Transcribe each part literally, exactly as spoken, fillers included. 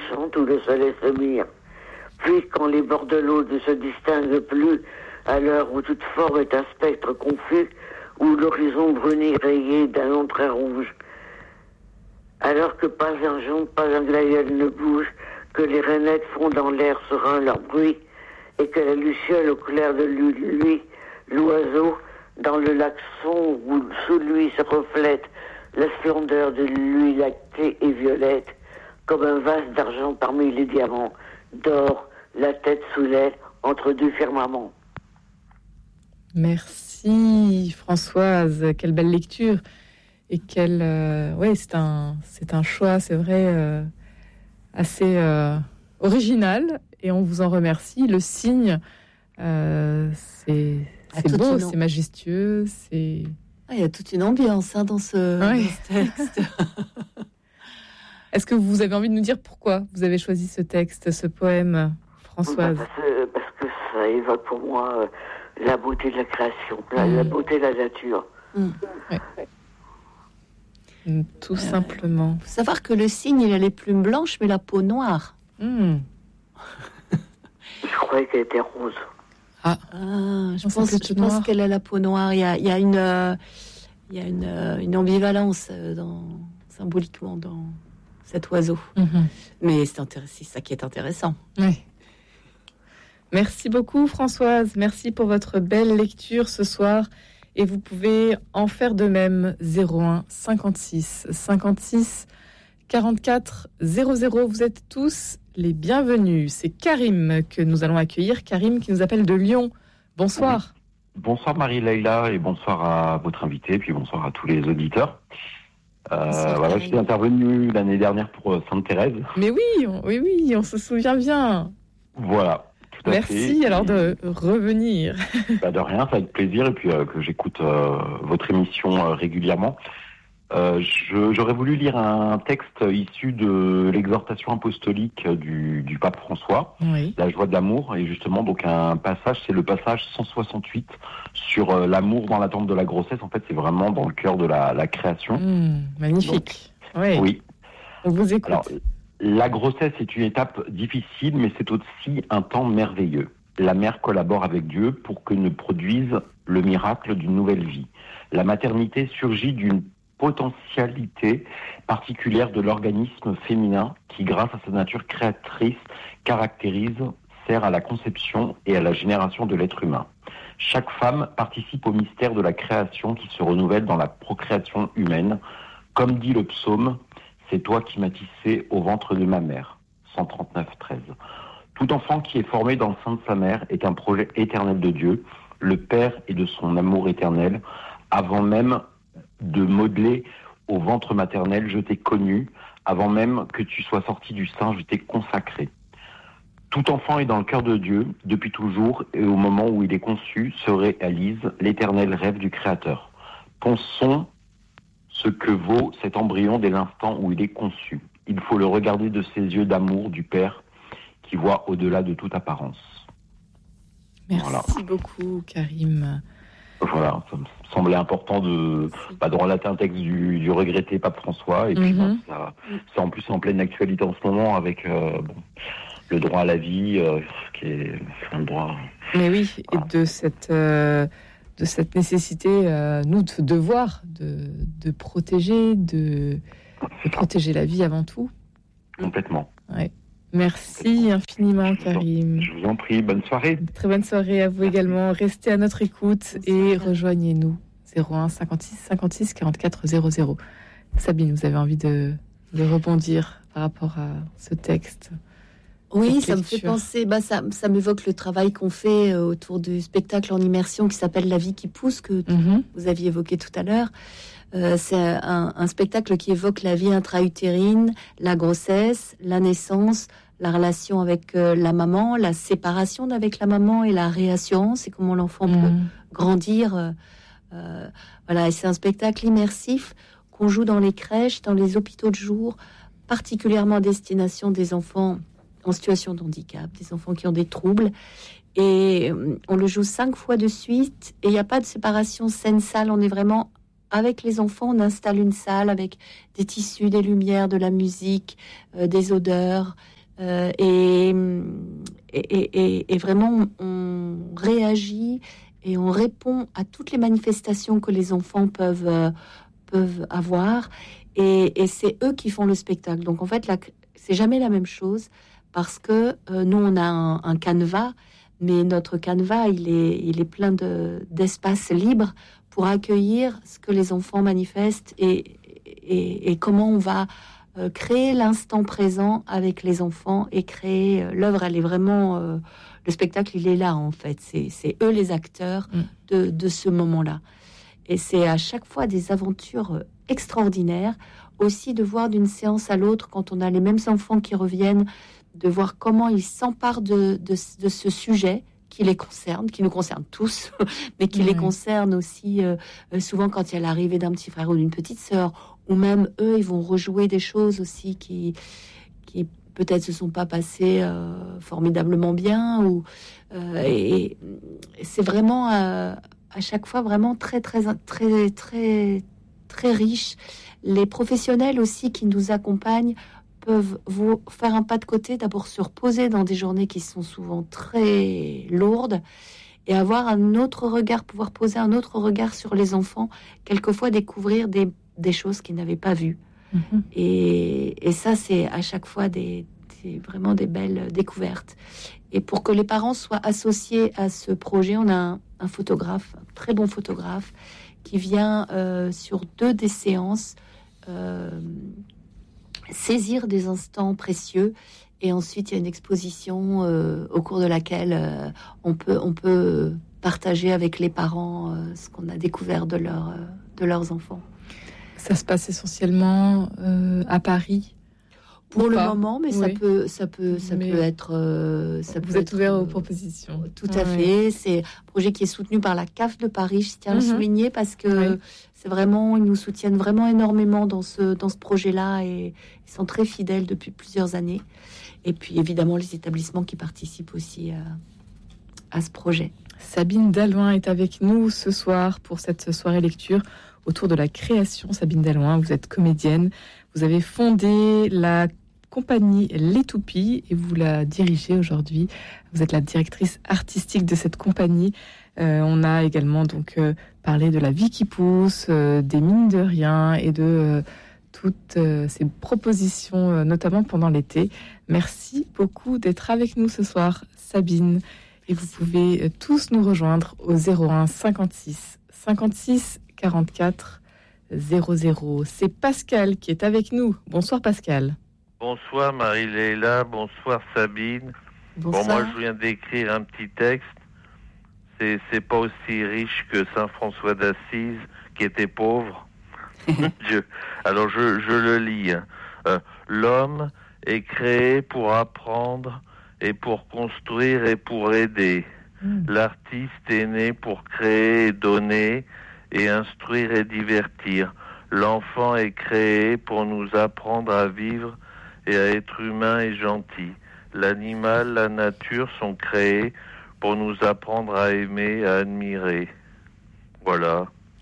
chante où le soleil se mire. Puis, quand les bords de l'eau ne se distinguent plus, à l'heure où toute forme est un spectre confus, où l'horizon bruni rayé d'un long trait rouge. Alors que pas un jonc, pas un glaïeul ne bouge, que les rainettes font dans l'air serein leur bruit, et que la luciole au clair de lui, l'oiseau, dans le lac sombre où sous lui se reflète la splendeur de lui lactée et violette, comme un vase d'argent parmi les diamants, d'or, la tête sous l'aile, entre deux firmaments. Merci Françoise, quelle belle lecture et quel euh, ouais c'est un c'est un choix, c'est vrai, euh, assez euh, original, et on vous en remercie. Le cygne, euh, c'est c'est beau, c'est majestueux, c'est ah, il y a toute une ambiance hein, dans ce, ouais. dans ce texte. Est-ce que vous avez envie de nous dire pourquoi vous avez choisi ce texte, ce poème, Françoise? Parce que, parce que ça évoque pour moi euh, la beauté de la création, la, mmh. la beauté de la nature. Mmh. Ouais. Mmh, tout euh, simplement. Il faut savoir que le cygne, il a les plumes blanches, mais la peau noire. Mmh. Je croyais qu'elle était rose. Ah, ah je, pense, je pense qu'elle a la peau noire. Il y a, il y a, une, euh, il y a une, euh, une ambivalence dans, symboliquement dans cet oiseau. Mmh. Mais c'est, intéressant, c'est ça qui est intéressant. Oui. Merci beaucoup Françoise, merci pour votre belle lecture ce soir, et vous pouvez en faire de même. Zéro un cinquante-six cinquante-six quarante-quatre zéro zéro, vous êtes tous les bienvenus. C'est Karim que nous allons accueillir, Karim qui nous appelle de Lyon. Bonsoir. Bonsoir Marie-Laïla, et bonsoir à votre invité, puis bonsoir à tous les auditeurs. Euh, voilà, je suis intervenu l'année dernière pour Sainte-Thérèse. Mais oui, on, oui, oui, on se souvient bien. Voilà. Merci alors de revenir. Bah de rien, ça avec plaisir, et puis euh, que j'écoute euh, votre émission euh, régulièrement. Euh, je, j'aurais voulu lire un texte issu de l'exhortation apostolique du, du pape François, oui. La joie de l'amour, et justement donc un passage, c'est le passage cent soixante-huit sur euh, l'amour dans l'attente de la grossesse. En fait, c'est vraiment dans le cœur de la, la création. Mmh, magnifique. Donc, oui. oui. On vous écoute. Alors, la grossesse est une étape difficile, mais c'est aussi un temps merveilleux. La mère collabore avec Dieu pour que ne produise le miracle d'une nouvelle vie. La maternité surgit d'une potentialité particulière de l'organisme féminin qui, grâce à sa nature créatrice, caractérise, sert à la conception et à la génération de l'être humain. Chaque femme participe au mystère de la création qui se renouvelle dans la procréation humaine. Comme dit le psaume, « C'est toi qui m'as tissé au ventre de ma mère » cent trente-neuf treize. Tout enfant qui est formé dans le sein de sa mère est un projet éternel de Dieu, le Père et de son amour éternel. Avant même de modeler au ventre maternel, je t'ai connu. Avant même que tu sois sorti du sein, je t'ai consacré. Tout enfant est dans le cœur de Dieu depuis toujours, et au moment où il est conçu se réalise l'éternel rêve du Créateur. Pensons ce que vaut cet embryon dès l'instant où il est conçu. Il faut le regarder de ses yeux d'amour du Père qui voit au-delà de toute apparence. Merci voilà. beaucoup, Karim. Voilà, ça me semblait important de, bah, de relater un texte du, du regretté pape François, et puis mm-hmm. bah, ça, c'est en plus en pleine actualité en ce moment avec euh, bon, le droit à la vie, euh, qui est un droit. Mais oui, voilà. Et de cette... Euh... de cette nécessité, euh, nous, de devoir de, de protéger, de, de protéger la vie avant tout. Complètement. Ouais. Merci infiniment, Karim. Je vous en prie, bonne soirée. Très bonne soirée à vous Merci. Également. Restez à notre écoute et rejoignez-nous. zéro un cinquante-six cinquante-six quarante-quatre zéro zéro. Sabine, vous avez envie de, de rebondir par rapport à ce texte? Oui, ça me fait penser, bah ça, ça m'évoque le travail qu'on fait autour du spectacle en immersion qui s'appelle La vie qui pousse, que mm-hmm. vous aviez évoqué tout à l'heure. Euh, c'est un, un spectacle qui évoque la vie intra-utérine, la grossesse, la naissance, la relation avec euh, la maman, la séparation d'avec la maman et la réassurance, et comment l'enfant mm-hmm. peut grandir. Euh, euh, voilà, et c'est un spectacle immersif qu'on joue dans les crèches, dans les hôpitaux de jour, particulièrement à destination des enfants en situation de handicap, des enfants qui ont des troubles. Et on le joue cinq fois de suite, et il n'y a pas de séparation scène-salle. On est vraiment avec les enfants, on installe une salle avec des tissus, des lumières, de la musique, euh, des odeurs, euh, et, et, et, et vraiment on réagit et on répond à toutes les manifestations que les enfants peuvent, euh, peuvent avoir, et, et c'est eux qui font le spectacle. Donc en fait, la, c'est jamais la même chose, parce que euh, nous, on a un, un canevas, mais notre canevas, il est, il est plein de, d'espace libre pour accueillir ce que les enfants manifestent, et, et, et comment on va euh, créer l'instant présent avec les enfants, et créer euh, l'œuvre. Elle est vraiment... Euh, le spectacle, il est là, en fait. C'est, c'est eux les acteurs de, de ce moment-là. Et c'est à chaque fois des aventures extraordinaires. Aussi, de voir d'une séance à l'autre, quand on a les mêmes enfants qui reviennent, de voir comment ils s'emparent de, de, de ce sujet qui les concerne, qui nous concerne tous, mais qui oui. les concerne aussi euh, souvent quand il y a l'arrivée d'un petit frère ou d'une petite sœur, ou même eux, ils vont rejouer des choses aussi qui, qui peut-être se sont pas passées euh, formidablement bien, ou euh, et, et c'est vraiment euh, à chaque fois vraiment très très très très très riche. Les professionnels aussi qui nous accompagnent peuvent vous faire un pas de côté, d'abord se reposer dans des journées qui sont souvent très lourdes, et avoir un autre regard, pouvoir poser un autre regard sur les enfants, quelquefois découvrir des, des choses qu'ils n'avaient pas vues. Mmh. Et, et ça, c'est à chaque fois des, des, vraiment des belles découvertes. Et pour que les parents soient associés à ce projet, on a un, un photographe, un très bon photographe, qui vient euh, sur deux des séances euh, saisir des instants précieux, et ensuite il y a une exposition euh, au cours de laquelle euh, on peut on peut partager avec les parents euh, ce qu'on a découvert de leur euh, de leurs enfants. Ça se passe essentiellement euh, à Paris pour le moment, mais oui. ça peut ça peut ça mais peut être euh, ça vous peut êtes être, ouvert aux propositions. Tout à ouais. fait. C'est un projet qui est soutenu par la C A F de Paris. Je tiens mm-hmm. à le souligner parce que oui. c'est vraiment, ils nous soutiennent vraiment énormément dans ce dans ce projet-là, et ils sont très fidèles depuis plusieurs années. Et puis évidemment les établissements qui participent aussi à, à ce projet. Sabine Dallouin est avec nous ce soir pour cette soirée lecture autour de la création. Sabine Dallouin, vous êtes comédienne. Vous avez fondé la compagnie Les Toupies et vous la dirigez aujourd'hui. Vous êtes la directrice artistique de cette compagnie. Euh, on a également donc euh, parlé de La Vie qui pousse, euh, des mines de rien et de euh, toutes euh, ces propositions, euh, notamment pendant l'été. Merci beaucoup d'être avec nous ce soir, Sabine. Et vous pouvez euh, tous nous rejoindre au zéro un cinquante-six cinquante-six quarante-quatre zéro zéro. C'est Pascal qui est avec nous. Bonsoir Pascal. Bonsoir Marie-Léla, bonsoir Sabine. Bonsoir. Bon, moi je viens d'écrire un petit texte. C'est, c'est pas aussi riche que Saint François d'Assise qui était pauvre. je, alors je, je le lis. Hein. Euh, L'homme est créé pour apprendre et pour construire et pour aider. Mmh. L'artiste est né pour créer et donner et instruire et divertir. L'enfant est créé pour nous apprendre à vivre et à être humain et gentil. L'animal, la nature sont créés pour nous apprendre à aimer, à admirer. Voilà.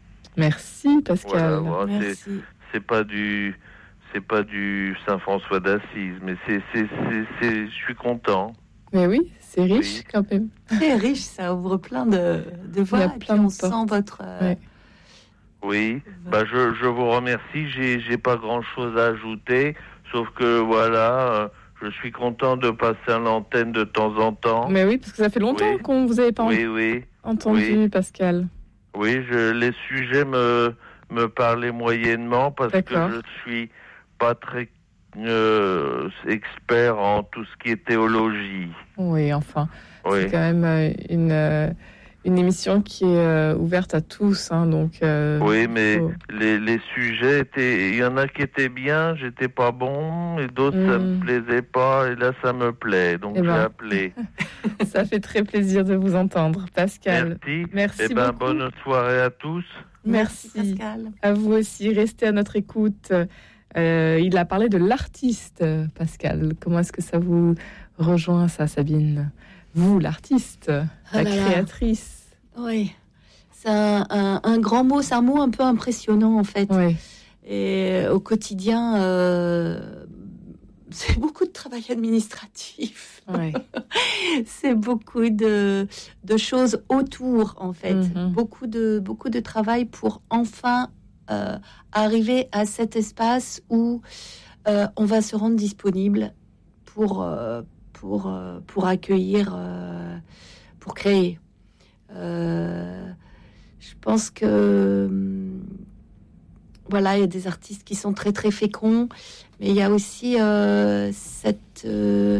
Merci Pascal. Voilà, voilà. Merci. C'est, c'est pas du, c'est pas du Saint François d'Assise, mais c'est, c'est, c'est, c'est, je suis content. Mais oui, c'est riche oui. quand même. Très riche, ça ouvre plein de, de voies. Il y a plein de on sent votre. Euh... Ouais. Oui, bah je, je vous remercie. J'ai, j'ai pas grand-chose à ajouter, sauf que voilà, euh, je suis content de passer à l'antenne de temps en temps. Mais oui, parce que ça fait longtemps oui. qu'on vous avait pas oui, oui. entendu, oui. Pascal. Oui, je, les sujets me me parlaient moyennement parce D'accord. que je suis pas très euh, expert en tout ce qui est théologie. Oui, enfin, oui. c'est quand même euh, une. Euh... Une émission qui est euh, ouverte à tous, hein, donc. Euh, oui, mais faut... les, les sujets étaient, il y en a qui étaient bien, j'étais pas bon, et d'autres mmh. ça me plaisait pas, et là ça me plaît, donc eh ben. j'ai appelé. Ça fait très plaisir de vous entendre, Pascal. Merci. Merci eh ben, beaucoup. Bonne soirée à tous. Merci, Merci Pascal. À vous aussi. Restez à notre écoute. Euh, il a parlé de l'artiste, Pascal. Comment est-ce que ça vous rejoint, ça, Sabine? Vous, l'artiste, oh la là créatrice. Là. Oui, c'est un, un, un grand mot, c'est un mot un peu impressionnant en fait. Oui. Et au quotidien, euh, c'est beaucoup de travail administratif. Ouais. C'est beaucoup de, de choses autour, en fait. Mm-hmm. Beaucoup de, beaucoup de travail pour enfin euh, arriver à cet espace où euh, on va se rendre disponible pour, euh, pour, euh, pour accueillir, euh, pour créer. Euh, je pense que... Hum, voilà, il y a des artistes qui sont très très féconds, mais il y a aussi euh, cette euh,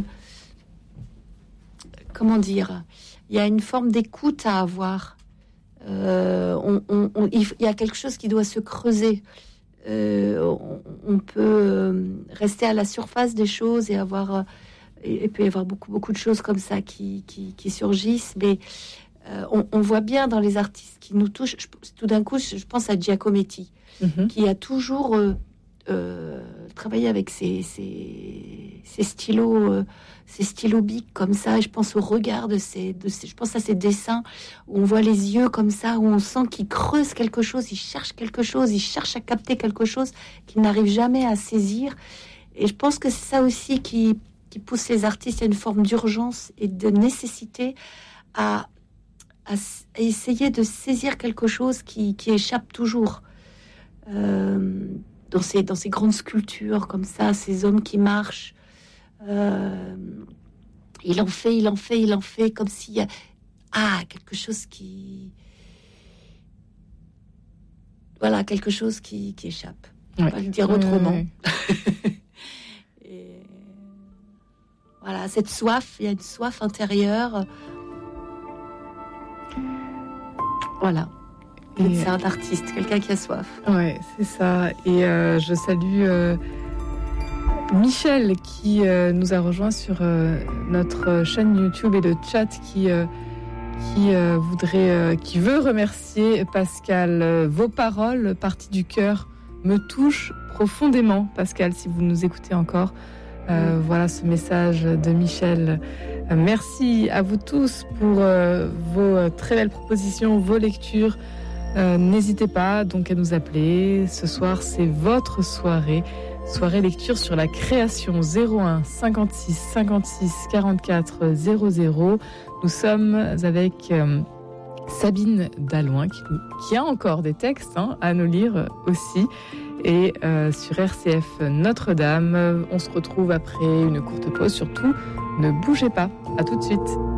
comment dire, il y a une forme d'écoute à avoir. Euh, on, on, on, il y a quelque chose qui doit se creuser. Euh, on, on peut rester à la surface des choses et avoir, et, et peut y avoir beaucoup beaucoup de choses comme ça qui qui, qui surgissent, mais euh, on, on voit bien dans les artistes qui nous touchent. Je, tout d'un coup, je, je pense à Giacometti. Mmh. Qui a toujours euh, euh, travaillé avec ses, ses, ses stylos, euh, ses stylos bics comme ça. Je pense au regard de ses, de ses, je pense à ses dessins où on voit les yeux comme ça, où on sent qu'il creuse quelque chose, il cherche quelque chose, il cherche à capter quelque chose qu'il n'arrive jamais à saisir. Et je pense que c'est ça aussi qui, qui pousse les artistes à une forme d'urgence et de nécessité à, à, à essayer de saisir quelque chose qui, qui échappe toujours. Euh, dans ces dans ces grandes sculptures comme ça, ces hommes qui marchent, euh, il en fait, il en fait, il en fait comme s'il y a ah quelque chose qui voilà quelque chose qui, qui échappe. On va le dire autrement. Ouais, ouais. Et voilà, cette soif, il y a une soif intérieure. Voilà. Et c'est un artiste, quelqu'un qui a soif. Ouais, c'est ça. Et euh, je salue euh, Michel qui euh, nous a rejoint sur euh, notre chaîne YouTube et le chat qui euh, qui euh, voudrait, euh, qui veut remercier Pascal. Euh, vos paroles, parties du cœur, me touchent profondément, Pascal. Si vous nous écoutez encore, euh, mmh. voilà ce message de Michel. Euh, merci à vous tous pour euh, vos très belles propositions, vos lectures. Euh, n'hésitez pas donc à nous appeler. Ce soir, c'est votre soirée. Soirée lecture sur la création. Zéro un cinquante-six cinquante-six quarante-quatre zéro zéro. Nous sommes avec euh, Sabine Dallouin qui, qui a encore des textes hein, à nous lire aussi. Et euh, sur R C F Notre-Dame, on se retrouve après une courte pause. Surtout, ne bougez pas. À tout de suite.